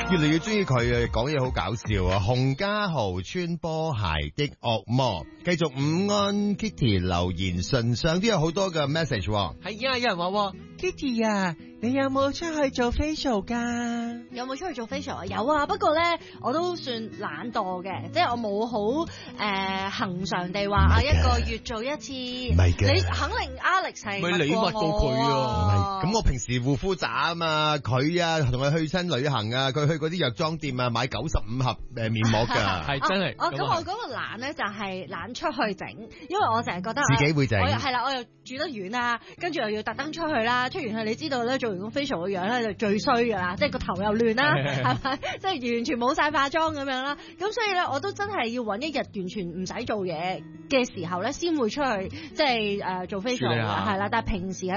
越嚟越中意佢啊，講嘢好搞笑啊！洪家豪穿波鞋的惡魔，繼續午安 Kitty 留言信上都有好多嘅 message。 係啊，有人話 Kitty 啊，你有冇出去做 facial 㗎？ 有冇出去做 facial 啊？有啊，不過咧我都算懶惰嘅，即係我冇好恆常地話一個月做一次。唔係嘅， 你肯定 Alex 係咪你密過佢啊？ 咁我平時護膚渣啊嘛，佢啊同佢去親旅行啊，佢去嗰啲藥妝店啊買95盒面膜㗎。 係真係。 咁我嗰個懶咧就係懶出去整，因為我成日覺得自己會整。 係啦，我又住得遠啊，跟住又要特登出去啦，出完去你知道咧做完個 facial 個樣咧就最衰㗎啦，即係個頭又亂啦，係咪？即係完全冇晒化妝咁樣啦，咁所以咧我都真係要揾一日完全唔使做嘢嘅時候咧，先會出去即係做 facial 係啦，但係平時